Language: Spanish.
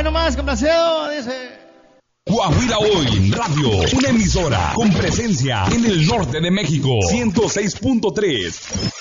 nomás, complacido, dice. Coahuila Hoy Radio, una emisora con presencia en el norte de México, 106.3.